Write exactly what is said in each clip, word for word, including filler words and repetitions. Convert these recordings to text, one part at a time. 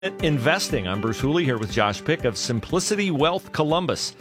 Investing. I'm Bruce Hooley here with Josh Pick of Simplicity Wealth Columbus.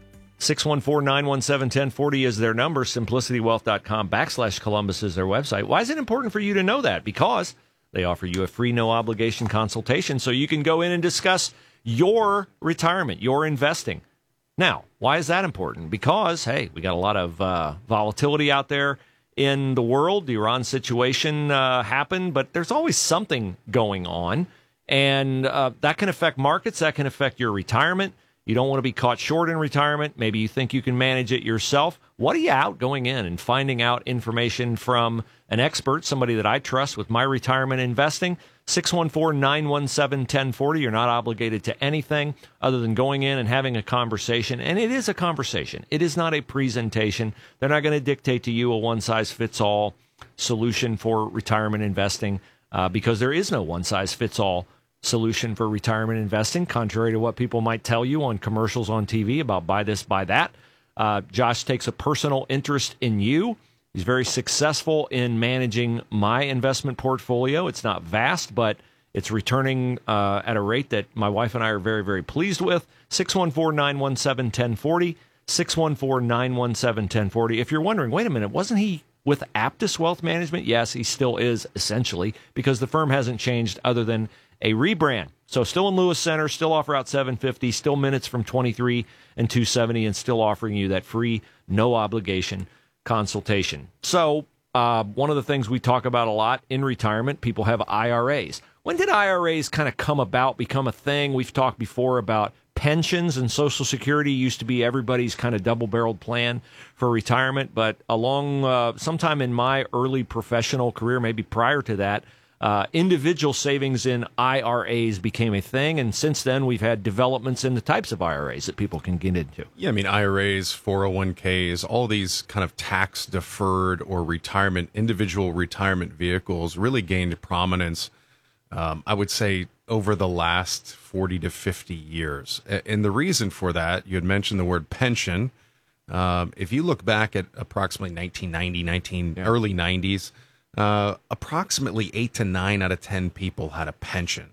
six one four, nine one seven, one zero four zero is their number. simplicitywealth.com backslash Columbus is their website. Why is it important for you to know that? Because they offer you a free, no-obligation consultation so you can go in and discuss your retirement, your investing. Now, why is that important? Because, hey, we got a lot of uh, volatility out there in the world. The Iran situation uh, happened, but there's always something going on. And uh, that can affect markets. That can affect your retirement. You don't want to be caught short in retirement. Maybe you think you can manage it yourself. What are you out going in and finding out information from an expert, somebody that I trust with my retirement investing? six one four, nine one seven, one zero four zero. You're not obligated to anything other than going in and having a conversation. And it is a conversation. It is not a presentation. They're not going to dictate to you a one-size-fits-all solution for retirement investing uh, because there is no one-size-fits-all solution for retirement investing, contrary to what people might tell you on commercials on T V about buy this, buy that. Uh, Josh takes a personal interest in you. He's very successful in managing my investment portfolio. It's not vast, but it's returning uh, at a rate that my wife and I are very, very pleased with. six one four, nine one seven, one zero four zero. six one four, nine one seven, one zero four zero. If you're wondering, wait a minute, wasn't he with Aptus Wealth Management? Yes, he still is, essentially, because the firm hasn't changed other than a rebrand. So still in Lewis Center, still offer out seven fifty, still minutes from twenty-three and two seventy, and still offering you that free, no obligation consultation. So uh, one of the things we talk about a lot in retirement, people have I R As. When did I R As kind of come about, become a thing? We've talked before about pensions, and Social Security used to be everybody's kind of double-barreled plan for retirement. But along uh, sometime in my early professional career, maybe prior to that, Uh, individual savings in I R As became a thing, and since then we've had developments in the types of I R As that people can get into. Yeah, I mean, I R As, four oh one k's, all these kind of tax-deferred or retirement, individual retirement vehicles really gained prominence, um, I would say, over the last forty to fifty years. And the reason for that, you had mentioned the word pension. Um, if you look back at approximately nineteen ninety, nineteen, yeah. early nineties, Uh, approximately eight to nine out of ten people had a pension.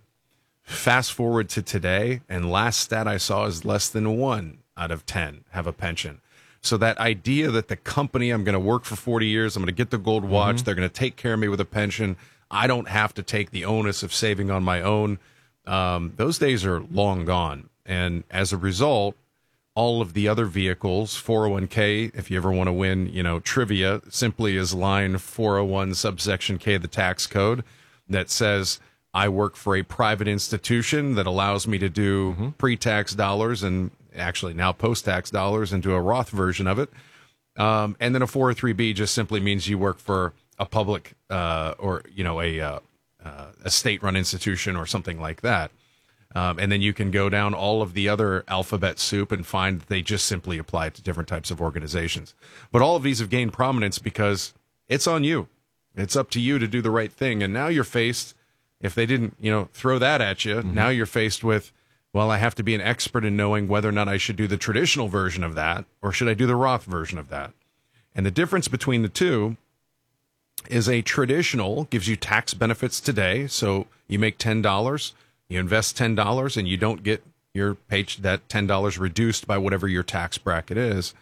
Fast forward to today, and last stat I saw is less than one out of ten have a pension. So that idea that the company, I'm going to work for forty years, I'm going to get the gold watch, mm-hmm. they're going to take care of me with a pension, I don't have to take the onus of saving on my own, um, those days are long gone. And as a result, all of the other vehicles, four oh one k, if you ever want to win, you know, trivia, simply is line four oh one subsection K of the tax code that says I work for a private institution that allows me to do mm-hmm. pre-tax dollars and actually now post-tax dollars into a Roth version of it. Um, and then a four oh three b just simply means you work for a public uh, or, you know, a, uh, uh, a state-run institution or something like that. Um, and then you can go down all of the other alphabet soup and find that they just simply apply to different types of organizations. But all of these have gained prominence because it's on you. It's up to you to do the right thing. And now you're faced, if they didn't, you know, throw that at you, mm-hmm. now you're faced with, well, I have to be an expert in knowing whether or not I should do the traditional version of that or should I do the Roth version of that. And the difference between the two is a traditional gives you tax benefits today. So you make ten dollars. You invest ten dollars and you don't get your page that ten dollars reduced by whatever your tax bracket is.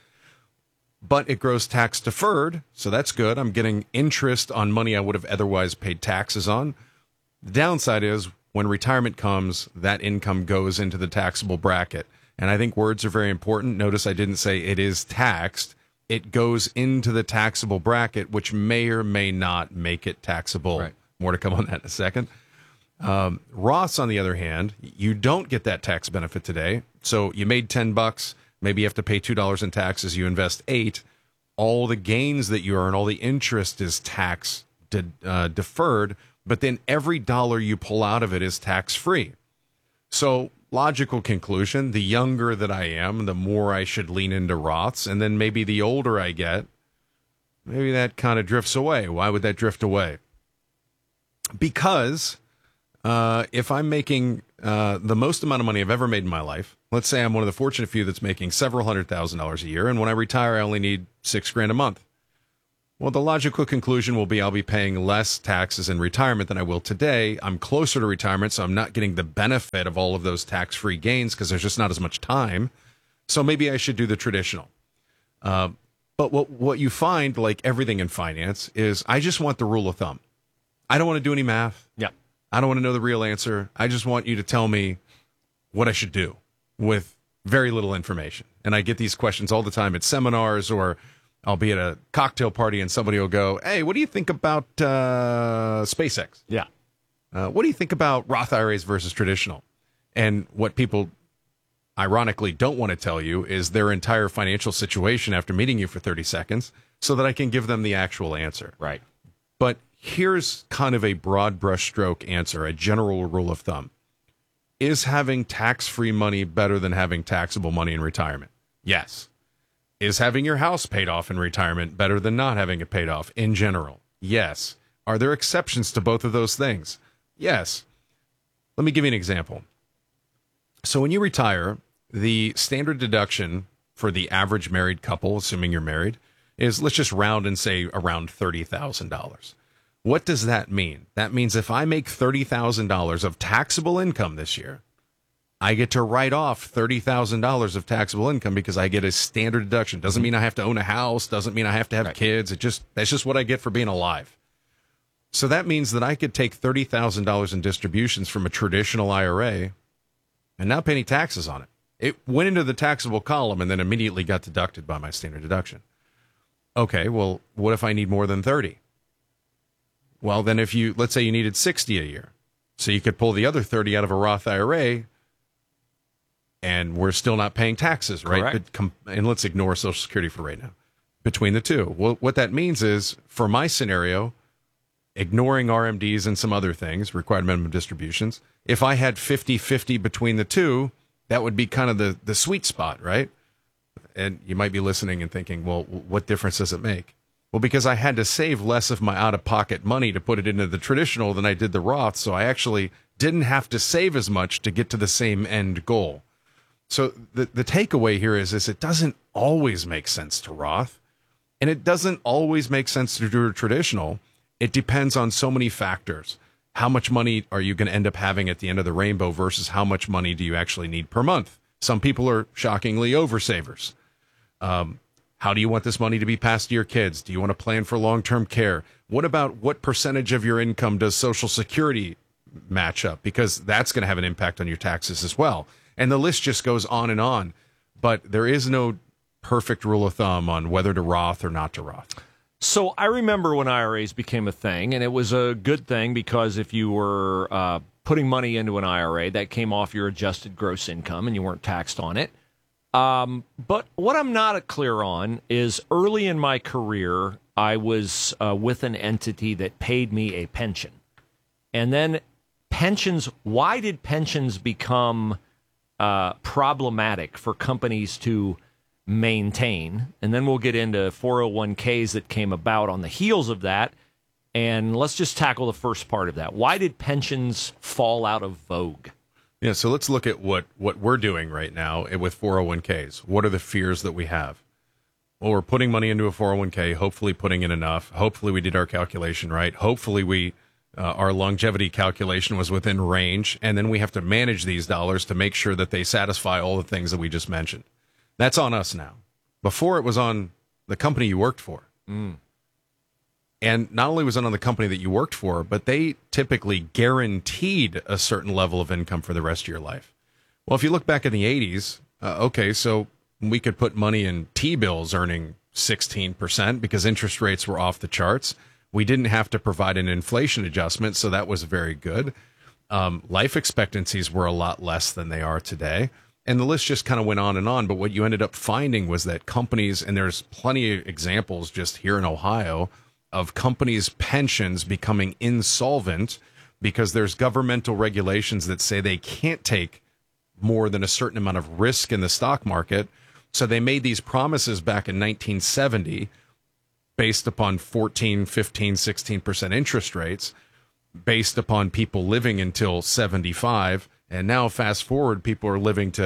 But it grows tax deferred, so that's good. I'm getting interest on money I would have otherwise paid taxes on. The downside is when retirement comes, that income goes into the taxable bracket. And I think words are very important. Notice I didn't say it is taxed. It goes into the taxable bracket, which may or may not make it taxable. Right. More to come on that in a second. Um, Roths, on the other hand, you don't get that tax benefit today. So you made ten bucks. Maybe you have to pay two dollars in taxes. You invest eight. All the gains that you earn, all the interest is tax de- uh, deferred. But then every dollar you pull out of it is tax free. So logical conclusion, the younger that I am, the more I should lean into Roths. And then maybe the older I get, maybe that kind of drifts away. Why would that drift away? Because Uh, if I'm making uh, the most amount of money I've ever made in my life, let's say I'm one of the fortunate few that's making several hundred thousand dollars a year, and when I retire, I only need six grand a month. Well, the logical conclusion will be I'll be paying less taxes in retirement than I will today. I'm closer to retirement, so I'm not getting the benefit of all of those tax-free gains because there's just not as much time. So maybe I should do the traditional. Uh, but what what you find, like everything in finance, is I just want the rule of thumb. I don't want to do any math. Yeah. I don't want to know the real answer. I just want you to tell me what I should do with very little information. And I get these questions all the time at seminars, or I'll be at a cocktail party and somebody will go, hey, what do you think about uh, SpaceX? Yeah. Uh, what do you think about Roth I R As versus traditional? And what people ironically don't want to tell you is their entire financial situation after meeting you for thirty seconds so that I can give them the actual answer. Right. But here's kind of a broad brushstroke answer, a general rule of thumb. Is having tax-free money better than having taxable money in retirement? Yes. Is having your house paid off in retirement better than not having it paid off in general? Yes. Are there exceptions to both of those things? Yes. Let me give you an example. So when you retire, the standard deduction for the average married couple, assuming you're married, is, let's just round and say around thirty thousand dollars. What does that mean? That means if I make thirty thousand dollars of taxable income this year, I get to write off thirty thousand dollars of taxable income because I get a standard deduction. Doesn't mean I have to own a house. Doesn't mean I have to have right. kids. It just that's just what I get for being alive. So that means that I could take thirty thousand dollars in distributions from a traditional I R A and not pay any taxes on it. It went into the taxable column and then immediately got deducted by my standard deduction. Okay, well, what if I need more than thirty? Well, then if you, let's say you needed sixty a year. So you could pull the other thirty out of a Roth I R A and we're still not paying taxes, right? Correct. But com- and let's ignore Social Security for right now. Between the two. Well, what that means is, for my scenario, ignoring R M Ds and some other things, required minimum distributions, if I had fifty-fifty between the two, that would be kind of the, the sweet spot, right? And you might be listening and thinking, well, what difference does it make? Well, because I had to save less of my out-of-pocket money to put it into the traditional than I did the Roth, so I actually didn't have to save as much to get to the same end goal. So the, the takeaway here is, is it doesn't always make sense to Roth, and it doesn't always make sense to do a traditional. It depends on so many factors. How much money are you going to end up having at the end of the rainbow versus how much money do you actually need per month? Some people are shockingly oversavers. Um, how do you want this money to be passed to your kids? Do you want to plan for long-term care? What about what percentage of your income does Social Security match up? Because that's going to have an impact on your taxes as well. And the list just goes on and on. But there is no perfect rule of thumb on whether to Roth or not to Roth. So I remember when I R As became a thing, and it was a good thing because if you were uh, putting money into an I R A, that came off your adjusted gross income and you weren't taxed on it. Um, but what I'm not clear on is early in my career, I was uh, with an entity that paid me a pension. And then pensions, why did pensions become uh, problematic for companies to maintain? And then we'll get into four oh one k's that came about on the heels of that. And let's just tackle the first part of that. Why did pensions fall out of vogue? Yeah, so let's look at what, what we're doing right now with four oh one k's. What are the fears that we have? Well, we're putting money into a four oh one k, hopefully putting in enough. Hopefully we did our calculation right. Hopefully we uh, our longevity calculation was within range. And then we have to manage these dollars to make sure that they satisfy all the things that we just mentioned. That's on us now. Before, it was on the company you worked for. Mm. And not only was it on the company that you worked for, but they typically guaranteed a certain level of income for the rest of your life. Well, if you look back in the eighties, uh, okay, so we could put money in T-bills earning sixteen percent because interest rates were off the charts. We didn't have to provide an inflation adjustment, so that was very good. Um, life expectancies were a lot less than they are today. And the list just kind of went on and on. But what you ended up finding was that companies, and there's plenty of examples just here in Ohio, of companies' pensions becoming insolvent because there's governmental regulations that say they can't take more than a certain amount of risk in the stock market. So they made these promises back in nineteen seventy based upon fourteen, fifteen, sixteen percent interest rates, based upon people living until seventy-five. And now fast forward, people are living to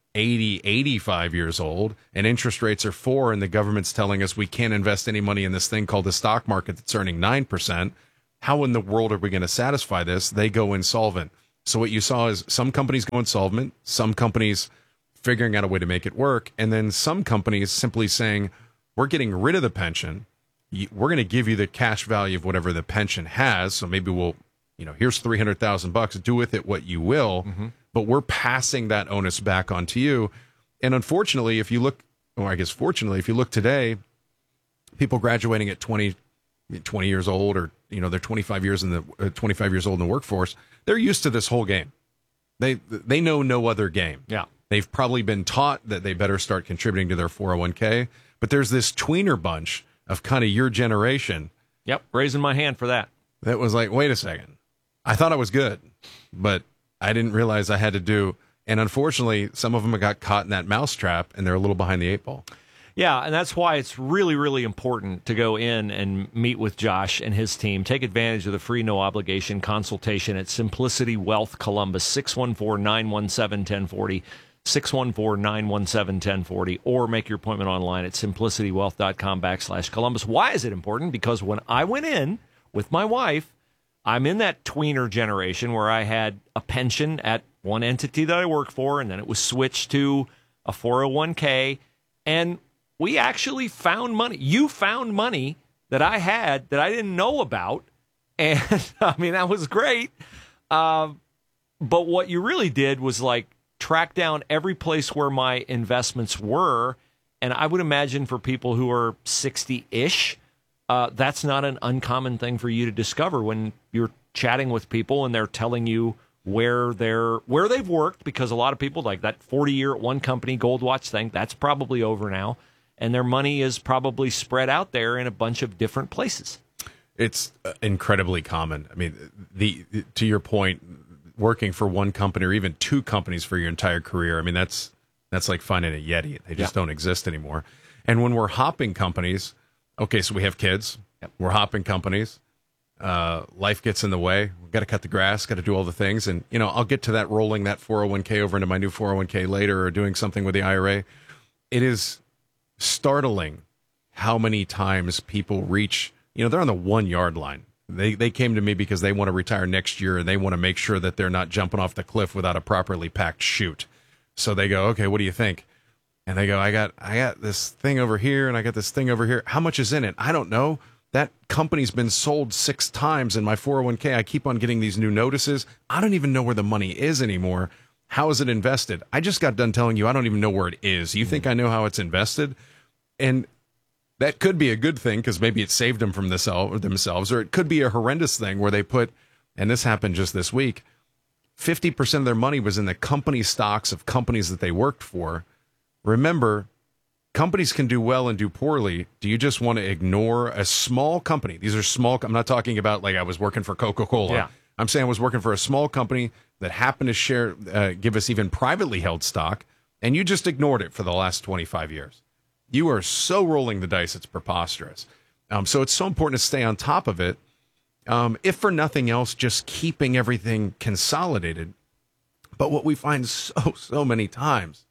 eighty, eighty-five years old, and interest rates are four, and the government's telling us we can't invest any money in this thing called the stock market that's earning nine percent. How in the world are we going to satisfy this? They go insolvent. So what you saw is some companies go insolvent, some companies figuring out a way to make it work, and then some companies simply saying, we're getting rid of the pension. We're going to give you the cash value of whatever the pension has. So maybe we'll, you know, here's three hundred thousand bucks. Do with it what you will. Mm-hmm. But we're passing that onus back onto you. And unfortunately, if you look, or I guess fortunately, if you look today, people graduating at twenty, twenty years old, or, you know, they're twenty-five years in the uh, twenty-five years old in the workforce, they're used to this whole game. They they know no other game. Yeah. They've probably been taught that they better start contributing to their four oh one k. But there's this tweener bunch of kind of your generation. Yep, raising my hand for that. That was like, wait a second. I thought I was good, but I didn't realize I had to do. And unfortunately, some of them got caught in that mousetrap, and they're a little behind the eight ball. Yeah, and that's why it's really, really important to go in and meet with Josh and his team. Take advantage of the free, no-obligation consultation at Simplicity Wealth Columbus, six one four, nine one seven, one zero four zero, six one four, nine one seven, one zero four zero, or make your appointment online at simplicitywealth.com backslash Columbus. Why is it important? Because when I went in with my wife, I'm in that tweener generation where I had a pension at one entity that I worked for, and then it was switched to a four oh one k, and we actually found money. You found money that I had that I didn't know about, and I mean, that was great. Uh, but what you really did was like track down every place where my investments were, and I would imagine for people who are sixty-ish, uh, that's not an uncommon thing for you to discover when you're chatting with people and they're telling you where they're where they've worked, because a lot of people, like that forty-year at one company gold watch thing, that's probably over now, and their money is probably spread out there in a bunch of different places. It's incredibly common. I mean, the to your point, working for one company or even two companies for your entire career, I mean, that's that's like finding a Yeti. They just yeah. don't exist anymore. And when we're hopping companies, okay, so we have kids, yep. we're hopping companies, uh, life gets in the way, we've got to cut the grass, got to do all the things, and, you know, I'll get to that rolling that four oh one k over into my new four oh one k later, or doing something with the I R A. It is startling how many times people reach, you know, they're on the one yard line. They they came to me because they want to retire next year, and they want to make sure that they're not jumping off the cliff without a properly packed chute. So they go, okay, what do you think? And they go, I got I got this thing over here, and I got this thing over here. How much is in it? I don't know. That company's been sold six times in my four oh one k. I keep on getting these new notices. I don't even know where the money is anymore. How is it invested? I just got done telling you I don't even know where it is. You think I know how it's invested? And that could be a good thing because maybe it saved them from themselves, or it could be a horrendous thing where they put, and this happened just this week, fifty percent of their money was in the company stocks of companies that they worked for. Remember, companies can do well and do poorly. Do you just want to ignore a small company? These are small. I'm not talking about like I was working for Coca-Cola. Yeah. I'm saying I was working for a small company that happened to share, uh, give us even privately held stock, and you just ignored it for the last twenty-five years. You are so rolling the dice, it's preposterous. Um, so it's so important to stay on top of it. Um, if for nothing else, just keeping everything consolidated. But what we find so, so many times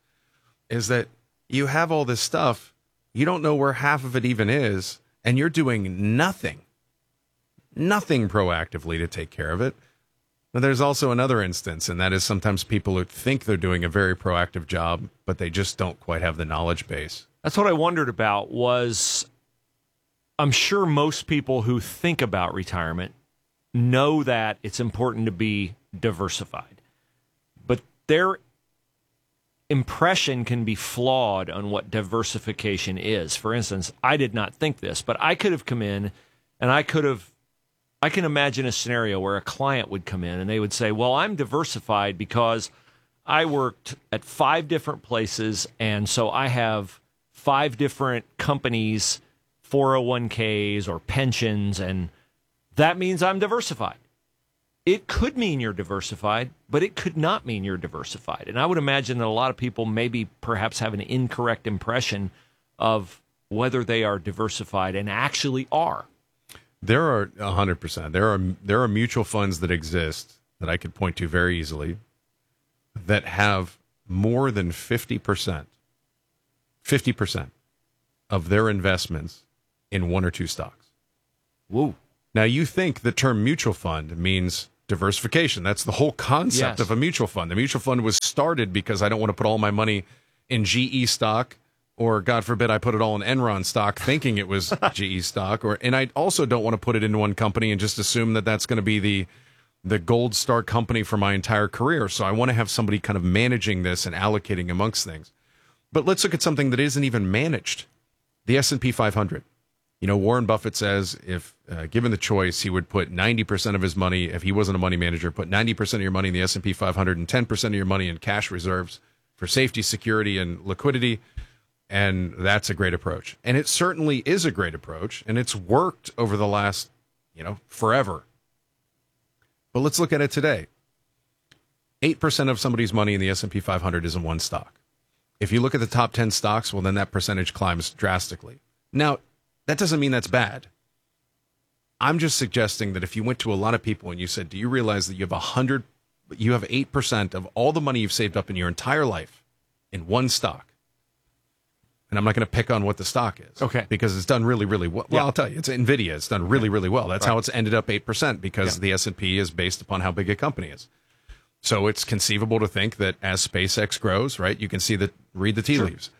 is that you have all this stuff, you don't know where half of it even is, and you're doing nothing, nothing proactively to take care of it. But there's also another instance, and that is sometimes people who think they're doing a very proactive job, but they just don't quite have the knowledge base. That's what I wondered about. Was I'm sure most people who think about retirement know that it's important to be diversified, but their impression can be flawed on what diversification is. For instance, I did not think this, but I could have come in and I could have, I can imagine a scenario where a client would come in and they would say, well, I'm diversified because I worked at five different places, and so I have five different companies, four oh one k's or pensions, and that means I'm diversified. It could mean you're diversified, but it could not mean you're diversified. And I would imagine that a lot of people maybe perhaps have an incorrect impression of whether they are diversified and actually are. There are one hundred percent. There are there are mutual funds that exist that I could point to very easily that have more than fifty percent, fifty percent of their investments in one or two stocks. Whoa. Now, you think the term mutual fund means diversification. That's the whole concept Yes. of a mutual fund. The mutual fund was started because I don't want to put all my money in G E stock, or God forbid I put it all in Enron stock thinking it was G E stock, or and I also don't want to put it into one company and just assume that that's going to be the the gold star company for my entire career. So I want to have somebody kind of managing this and allocating amongst things. But let's look at something that isn't even managed. The S and P five hundred. You know, Warren Buffett says if uh, given the choice, he would put ninety percent of his money, if he wasn't a money manager, put ninety percent of your money in the S and P five hundred and ten percent of your money in cash reserves for safety, security, and liquidity. And that's a great approach. And it certainly is a great approach, and it's worked over the last, you know, forever. But let's look at it today. eight percent of somebody's money in the S and P five hundred is in one stock. If you look at the top ten stocks, well, then that percentage climbs drastically. Now, that doesn't mean that's bad. I'm just suggesting that if you went to a lot of people and you said, do you realize that you have one hundred, you have eight percent of all the money you've saved up in your entire life in one stock? And I'm not going to pick on what the stock is. Okay. Because it's done really, really well. Well, Yeah. I'll tell you, it's NVIDIA. It's done really, really well. That's Right. how it's ended up eight percent, because Yeah. the S and P is based upon how big a company is. So it's conceivable to think that as SpaceX grows, right, you can see that, read the tea Sure. leaves.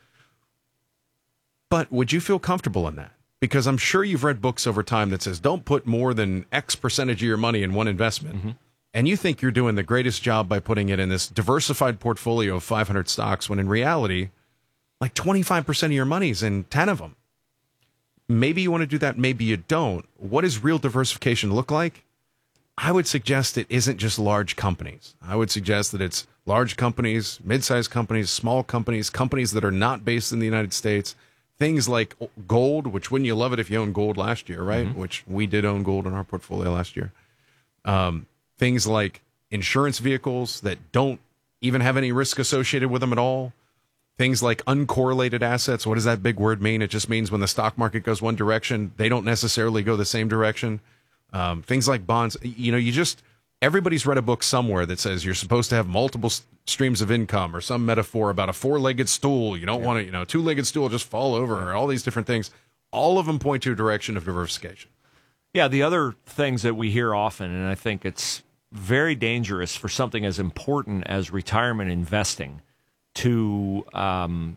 But would you feel comfortable in that? Because I'm sure you've read books over time that says don't put more than X percentage of your money in one investment. Mm-hmm. And you think you're doing the greatest job by putting it in this diversified portfolio of five hundred stocks, when in reality, like twenty-five percent of your money's in ten of them. Maybe you want to do that, maybe you don't. What does real diversification look like? I would suggest it isn't just large companies. I would suggest that it's large companies, mid-sized companies, small companies, companies that are not based in the United States. Things like gold, which wouldn't you love it if you owned gold last year, right? Mm-hmm. Which we did own gold in our portfolio last year. Um, things like insurance vehicles that don't even have any risk associated with them at all. Things like uncorrelated assets. What does that big word mean? It just means when the stock market goes one direction, they don't necessarily go the same direction. Um, things like bonds. You know, you just, everybody's read a book somewhere that says you're supposed to have multiple s- streams of income, or some metaphor about a four-legged stool. You don't yeah. want to, you know, a two-legged stool will just fall over, or all these different things. All of them point to a direction of diversification. Yeah, the other things that we hear often, and I think it's very dangerous for something as important as retirement investing to um,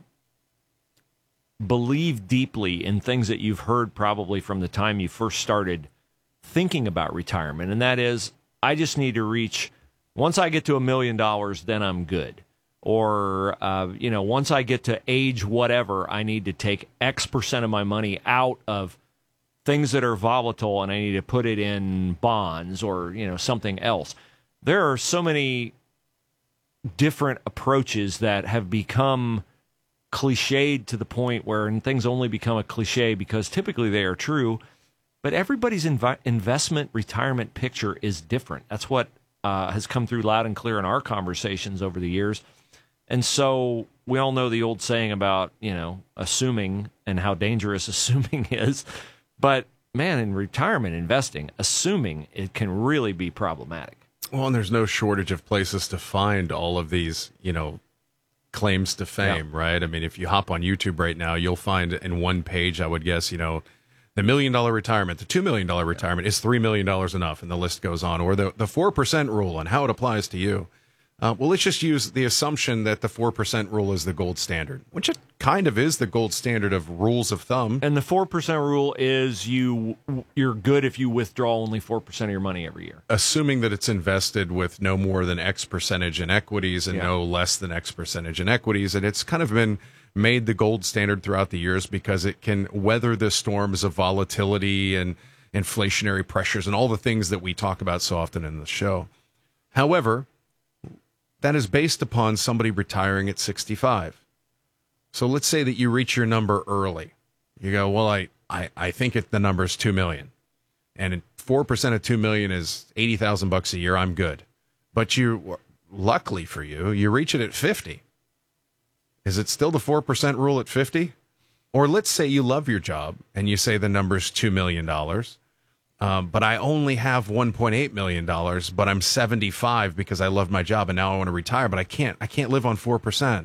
believe deeply in things that you've heard probably from the time you first started thinking about retirement, and that is, I just need to reach, once I get to a million dollars, then I'm good. Or, uh, you know, once I get to age whatever, I need to take X percent of my money out of things that are volatile, and I need to put it in bonds or, you know, something else. There are so many different approaches that have become cliched to the point where and things only become a cliche because typically they are true. But everybody's inv- investment retirement picture is different. That's what uh, has come through loud and clear in our conversations over the years. And so we all know the old saying about, you know, assuming and how dangerous assuming is. But, man, in retirement investing, assuming it can really be problematic. Well, and there's no shortage of places to find all of these, you know, claims to fame, yeah. right? I mean, if you hop on YouTube right now, you'll find in one page, I would guess, you know, the million dollar retirement, the two million dollars retirement, is three million dollars enough? And the list goes on. Or the, the four percent rule and how it applies to you. Uh, well, let's just use the assumption that the four percent rule is the gold standard, which it kind of is the gold standard of rules of thumb. And the four percent rule is you, you're good if you withdraw only four percent of your money every year. Assuming that it's invested with no more than X percentage in equities and yeah. no less than X percentage in equities. And it's kind of been made the gold standard throughout the years because it can weather the storms of volatility and inflationary pressures and all the things that we talk about so often in the show. However, that is based upon somebody retiring at sixty-five. So let's say that you reach your number early. You go, well, I, I, I think it, the number is two million dollars. And four percent of two million dollars is eighty thousand bucks a year. I'm good. But you, luckily for you, you reach it at fifty. Is it still the four percent rule at fifty? Or let's say you love your job and you say the number's two million dollars. Um, but I only have one point eight million dollars, but I'm seventy-five because I love my job and now I want to retire, but I can't, I can't live on four percent.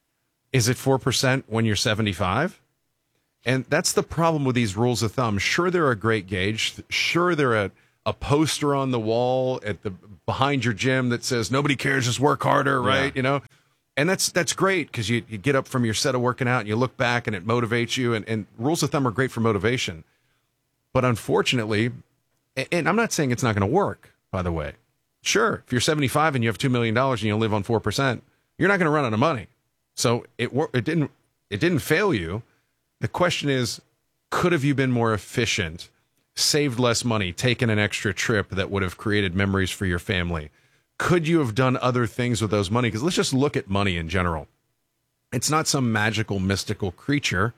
Is it four percent when you're seventy-five? And that's the problem with these rules of thumb. Sure, they're a great gauge. Sure, they're a, a poster on the wall at the behind your gym that says, nobody cares, just work harder, right? Yeah. You know? And that's that's great because you, you get up from your set of working out and you look back and it motivates you. And, and rules of thumb are great for motivation. But unfortunately, and I'm not saying it's not going to work, by the way. Sure, if you're seventy-five and you have two million dollars and you live on four percent, you're not going to run out of money. So it it didn't it didn't fail you. The question is, could have you been more efficient, saved less money, taken an extra trip that would have created memories for your family? Could you have done other things with those money? Because let's just look at money in general. It's not some magical, mystical creature.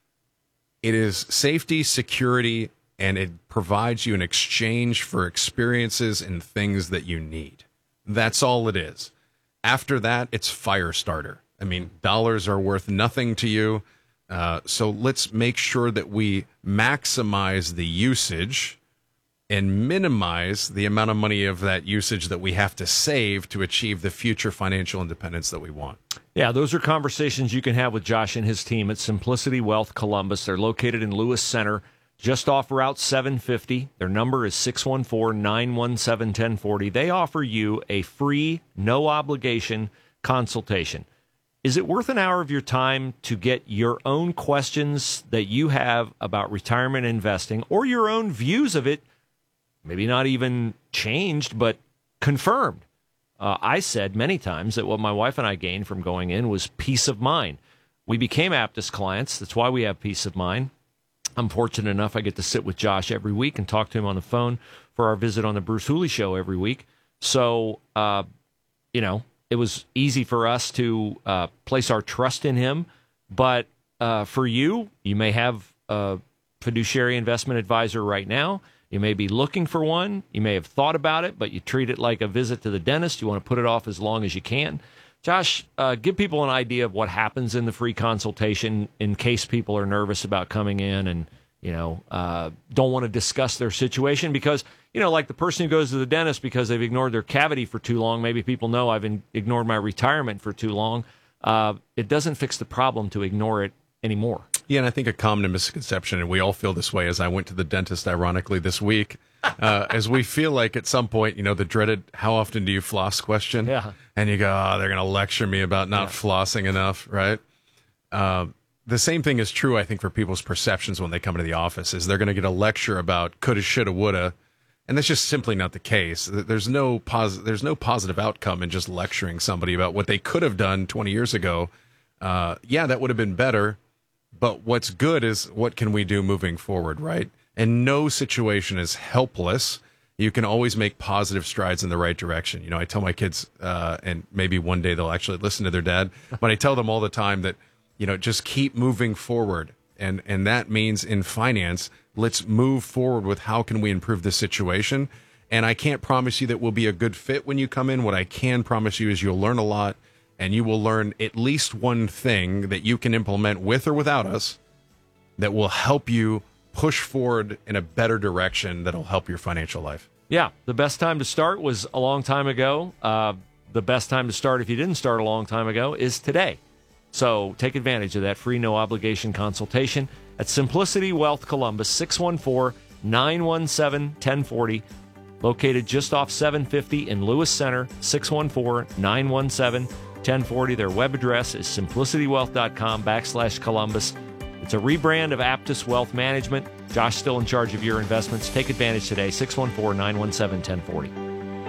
It is safety, security, and it provides you an exchange for experiences and things that you need. That's all it is. After that, it's fire starter. I mean, dollars are worth nothing to you. Uh, so let's make sure that we maximize the usage and minimize the amount of money of that usage that we have to save to achieve the future financial independence that we want. Yeah, those are conversations you can have with Josh and his team at Simplicity Wealth Columbus. They're located in Lewis Center, just off Route seven fifty. Their number is six one four, nine one seven, one zero four zero. They offer you a free, no-obligation consultation. Is it worth an hour of your time to get your own questions that you have about retirement investing or your own views of it, maybe not even changed, but confirmed? Uh, I said many times that what my wife and I gained from going in was peace of mind. We became Aptus clients. That's why we have peace of mind. I'm fortunate enough I get to sit with Josh every week and talk to him on the phone for our visit on the Bruce Hooley Show every week. So, uh, you know, it was easy for us to uh, place our trust in him. But uh, for you, you may have a fiduciary investment advisor right now. You may be looking for one. You may have thought about it, but you treat it like a visit to the dentist. You want to put it off as long as you can. Josh, uh, give people an idea of what happens in the free consultation in case people are nervous about coming in and, you know, uh, don't want to discuss their situation because, you know, like the person who goes to the dentist because they've ignored their cavity for too long. Maybe people know I've in, ignored my retirement for too long. Uh, it doesn't fix the problem to ignore it anymore. Yeah, and I think a common misconception, and we all feel this way as I went to the dentist, ironically, this week, uh, as we feel like at some point, you know, the dreaded, how often do you floss question? Yeah. And you go, oh, they're going to lecture me about not yeah. flossing enough, right? Uh, the same thing is true, I think, for people's perceptions when they come into the office, is they're going to get a lecture about coulda, shoulda, woulda, and that's just simply not the case. There's no pos- There's no positive outcome in just lecturing somebody about what they could have done twenty years ago. Uh, yeah, that would have been better. But what's good is what can we do moving forward, right? And no situation is helpless. You can always make positive strides in the right direction. You know, I tell my kids, uh, and maybe one day they'll actually listen to their dad, but I tell them all the time that, you know, just keep moving forward. And, and that means in finance, let's move forward with how can we improve this situation. And I can't promise you that we'll be a good fit when you come in. What I can promise you is you'll learn a lot. And you will learn at least one thing that you can implement with or without us that will help you push forward in a better direction that'll help your financial life. Yeah, the best time to start was a long time ago. Uh, the best time to start, if you didn't start a long time ago, is today. So take advantage of that free no-obligation consultation at Simplicity Wealth Columbus, six one four, nine one seven, one zero four zero, located just off seven fifty in Lewis Center, six one four, nine one seven, ten forty. Their web address is simplicitywealth.com backslash Columbus. It's a rebrand of Aptus Wealth Management. Josh still in charge of your investments. Take advantage today, six one four, nine one seven, one zero four zero.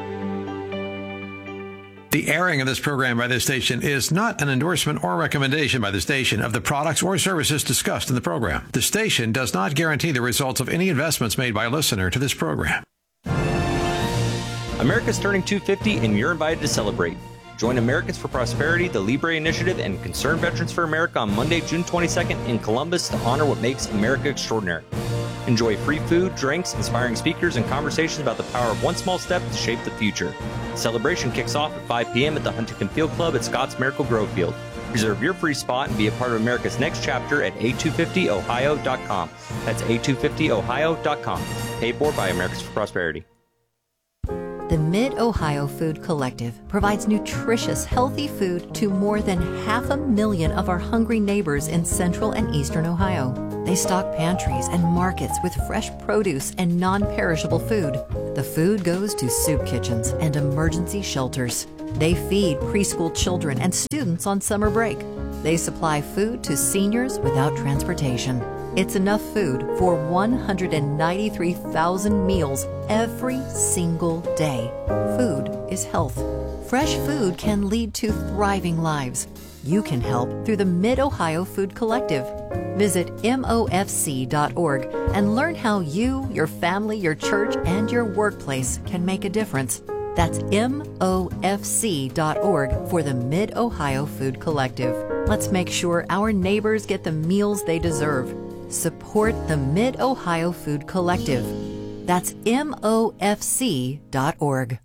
The airing of this program by this station is not an endorsement or recommendation by the station of the products or services discussed in the program. The station does not guarantee the results of any investments made by a listener to this program. America's turning two hundred fifty and you're invited to celebrate. Join Americans for Prosperity, the Libre Initiative, and Concerned Veterans for America on Monday, June twenty-second in Columbus to honor what makes America extraordinary. Enjoy free food, drinks, inspiring speakers, and conversations about the power of one small step to shape the future. The celebration kicks off at five p.m. at the Huntington Field Club at Scott's Miracle Grove Field. Reserve your free spot and be a part of America's next chapter at A two fifty ohio dot com. That's A two fifty ohio dot com. Paid for by Americans for Prosperity. The Mid-Ohio Food Collective provides nutritious, healthy food to more than half a million of our hungry neighbors in central and eastern Ohio. They stock pantries and markets with fresh produce and non-perishable food. The food goes to soup kitchens and emergency shelters. They feed preschool children and students on summer break. They supply food to seniors without transportation. It's enough food for one hundred ninety-three thousand meals every single day. Food is health. Fresh food can lead to thriving lives. You can help through the Mid-Ohio Food Collective. Visit M O F C dot org and learn how you, your family, your church, and your workplace can make a difference. That's M O F C dot org for the Mid-Ohio Food Collective. Let's make sure our neighbors get the meals they deserve. Support the Mid-Ohio Food Collective. That's M O F C dot org.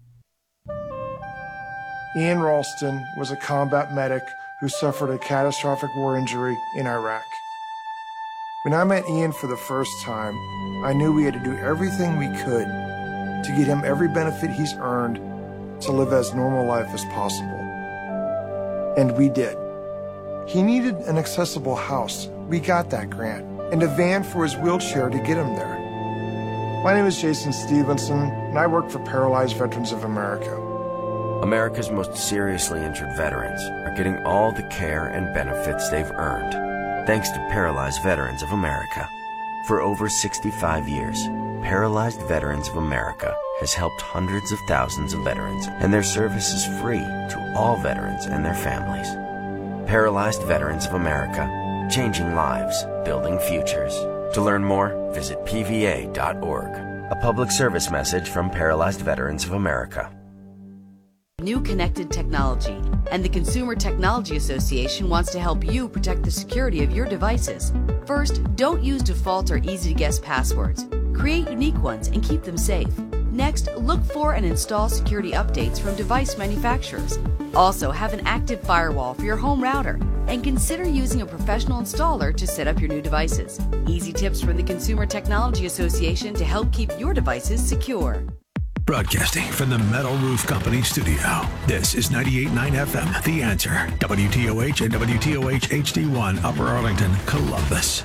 Ian Ralston was a combat medic who suffered a catastrophic war injury in Iraq. When I met Ian for the first time, I knew we had to do everything we could to get him every benefit he's earned to live as normal life as possible. And we did. He needed an accessible house. We got that grant. And a van for his wheelchair to get him there. My name is Jason Stevenson, and I work for Paralyzed Veterans of America. America's most seriously injured veterans are getting all the care and benefits they've earned, thanks to Paralyzed Veterans of America. For over sixty-five years, Paralyzed Veterans of America has helped hundreds of thousands of veterans, and their service is free to all veterans and their families. Paralyzed Veterans of America, changing lives, building futures. To learn more, visit P V A dot org. A public service message from Paralyzed Veterans of America. New connected technology, and the Consumer Technology Association wants to help you protect the security of your devices. First, don't use default or easy-to-guess passwords. Create unique ones and keep them safe. Next, look for and install security updates from device manufacturers. Also, have an active firewall for your home router, and consider using a professional installer to set up your new devices. Easy tips from the Consumer Technology Association to help keep your devices secure. Broadcasting from the Metal Roof Company studio, this is ninety-eight point nine F M, The Answer, W T O H and W T O H H D one, Upper Arlington, Columbus.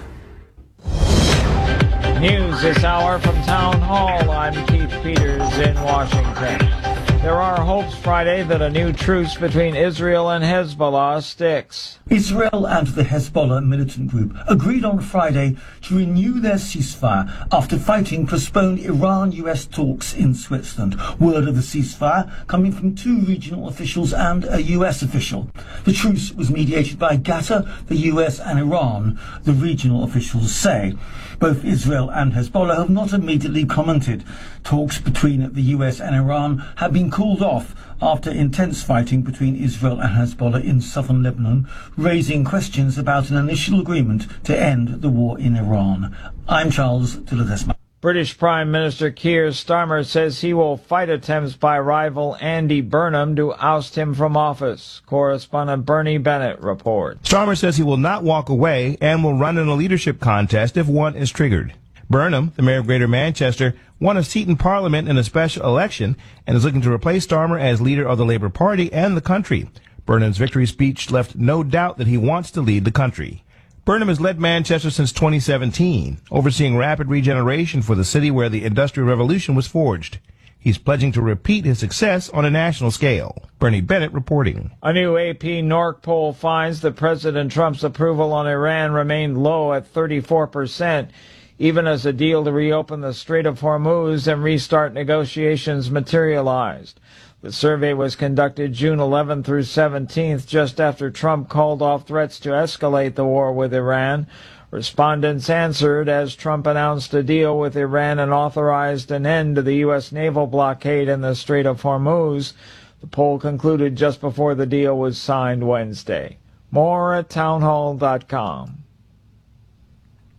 News this hour from Town Hall. I'm Keith Peters in Washington. There are hopes Friday that a new truce between Israel and Hezbollah sticks. Israel and the Hezbollah militant group agreed on Friday to renew their ceasefire after fighting postponed Iran-U S talks in Switzerland. Word of the ceasefire coming from two regional officials and a U S official. The truce was mediated by Qatar, the U S and Iran, the regional officials say. Both Israel and Hezbollah have not immediately commented. Talks between the U S and Iran have been called off after intense fighting between Israel and Hezbollah in southern Lebanon, raising questions about an initial agreement to end the war in Iran. I'm Charles de Ledesma. British Prime Minister Keir Starmer says he will fight attempts by rival Andy Burnham to oust him from office. Correspondent Bernie Bennett reports. Starmer says he will not walk away and will run in a leadership contest if one is triggered. Burnham, the mayor of Greater Manchester, won a seat in Parliament in a special election and is looking to replace Starmer as leader of the Labour Party and the country. Burnham's victory speech left no doubt that he wants to lead the country. Burnham has led Manchester since twenty seventeen, overseeing rapid regeneration for the city where the Industrial Revolution was forged. He's pledging to repeat his success on a national scale. Bernie Bennett reporting. A new A P N O R C poll finds that President Trump's approval on Iran remained low at thirty-four percent, even as a deal to reopen the Strait of Hormuz and restart negotiations materialized. The survey was conducted June eleventh through seventeenth, just after Trump called off threats to escalate the war with Iran. Respondents answered as Trump announced a deal with Iran and authorized an end to the U S naval blockade in the Strait of Hormuz. The poll concluded just before the deal was signed Wednesday. More at townhall dot com.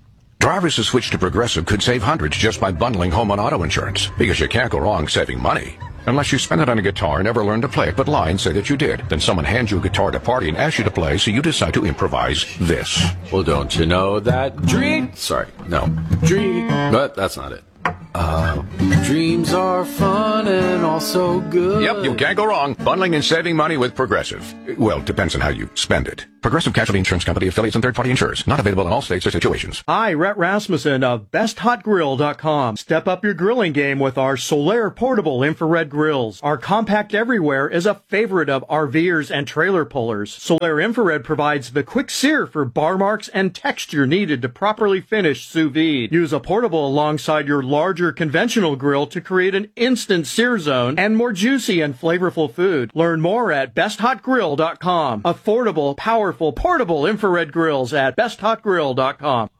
Drivers who switch to Progressive could save hundreds just by bundling home and auto insurance, because you can't go wrong saving money. Unless you spend it on a guitar and never learn to play it, but lie and say that you did. Then someone hands you a guitar at a party and asks you to play, so you decide to improvise this. Well, don't you know that dream... Sorry, no. Dream... But that's not it. Uh, dreams are fun and also good. Yep, you can't go wrong. Bundling and saving money with Progressive. Well, depends on how you spend it. Progressive Casualty Insurance Company, affiliates, and third-party insurers. Not available in all states or situations. Hi, Rhett Rasmussen of best hot grill dot com. Step up your grilling game with our Solaire portable infrared grills. Our compact everywhere is a favorite of RVers and trailer pullers. Solaire infrared provides the quick sear for bar marks and texture needed to properly finish sous vide. Use a portable alongside your larger conventional grill to create an instant sear zone and more juicy and flavorful food. Learn more at best hot grill dot com. Affordable, powerful, portable infrared grills at best hot grill dot com.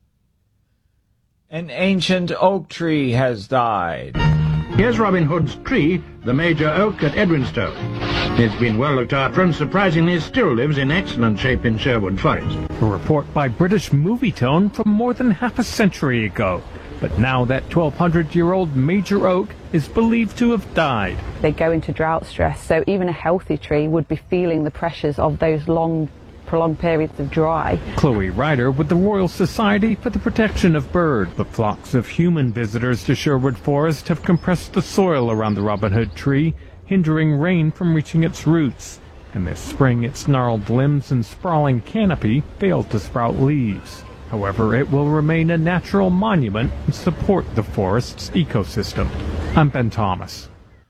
An ancient oak tree has died. Here's Robin Hood's tree, the major oak at Edwinstowe. It's been well looked after and surprisingly still lives in excellent shape in Sherwood Forest. A report by British Movie Tone from more than half a century ago. But now that twelve hundred year old major oak is believed to have died. They go into drought stress, so even a healthy tree would be feeling the pressures of those long, prolonged periods of dry. Chloe Ryder with the Royal Society for the Protection of Birds. The flocks of human visitors to Sherwood Forest have compressed the soil around the Robin Hood tree, hindering rain from reaching its roots. And this spring its gnarled limbs and sprawling canopy failed to sprout leaves. However, it will remain a natural monument and support the forest's ecosystem. I'm Ben Thomas.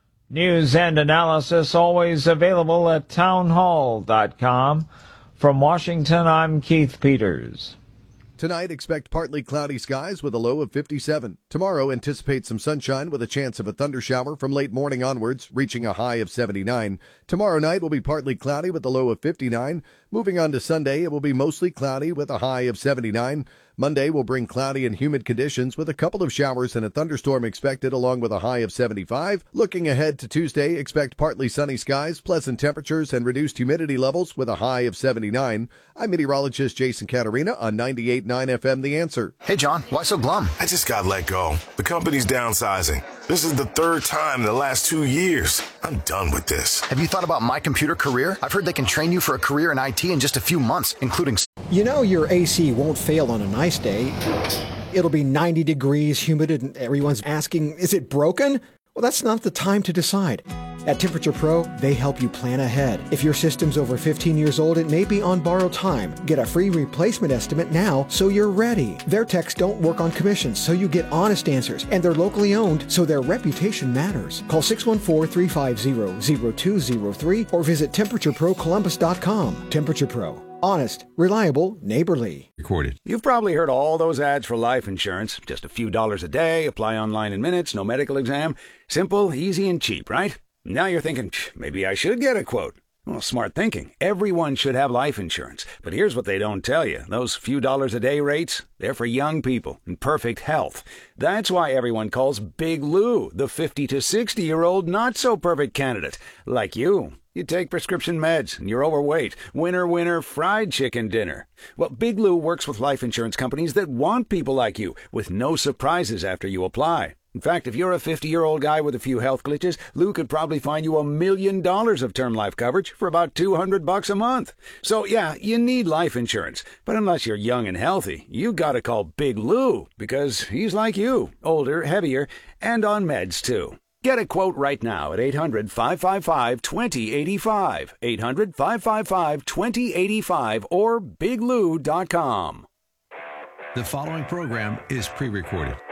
News and analysis always available at town hall dot com. From Washington, I'm Keith Peters. Tonight, expect partly cloudy skies with a low of fifty-seven. Tomorrow, anticipate some sunshine with a chance of a thundershower from late morning onwards, reaching a high of seventy-nine. Tomorrow night will be partly cloudy with a low of fifty-nine. Moving on to Sunday, it will be mostly cloudy with a high of seventy-nine. Monday will bring cloudy and humid conditions with a couple of showers and a thunderstorm expected along with a high of seventy-five. Looking ahead to Tuesday, expect partly sunny skies, pleasant temperatures, and reduced humidity levels with a high of seventy-nine. I'm meteorologist Jason Caterina on ninety-eight point nine F M The Answer. Hey, John, why so glum? I just got let go. The company's downsizing. This is the third time in the last two years. I'm done with this. Have you thought about My Computer Career? I've heard they can train you for a career in I T in just a few months, including... You know your A C won't fail on a nice day. It'll be ninety degrees, humid, and everyone's asking, is it broken? Well, that's not the time to decide. At Temperature Pro, they help you plan ahead. If your system's over fifteen years old, it may be on borrowed time. Get a free replacement estimate now so you're ready. Their techs don't work on commissions, so you get honest answers. And they're locally owned, so their reputation matters. Call six one four, three five zero, zero two zero three or visit temperature pro columbus dot com. Temperature Pro. Honest, reliable, neighborly. Recorded. You've probably heard all those ads for life insurance. Just a few dollars a day, apply online in minutes, no medical exam. Simple, easy, and cheap, right? Now you're thinking, maybe I should get a quote. Well, smart thinking. Everyone should have life insurance. But here's what they don't tell you. Those few dollars a day rates, they're for young people in perfect health. That's why everyone calls Big Lou the fifty to sixty-year-old not-so-perfect candidate. Like you. You take prescription meds, and you're overweight. Winner, winner, fried chicken dinner. Well, Big Lou works with life insurance companies that want people like you, with no surprises after you apply. In fact, if you're a fifty-year-old guy with a few health glitches, Lou could probably find you a million dollars of term life coverage for about two hundred bucks a month. So, yeah, you need life insurance. But unless you're young and healthy, you gotta call Big Lou, because he's like you, older, heavier, and on meds, too. Get a quote right now at eight hundred, five five five, two zero eight five, eight hundred, five five five, two zero eight five, or big lou dot com. The following program is pre-recorded.